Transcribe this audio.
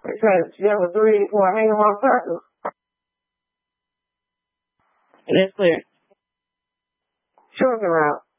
Because there was a reason for hanging one person. That's clear. Talking about.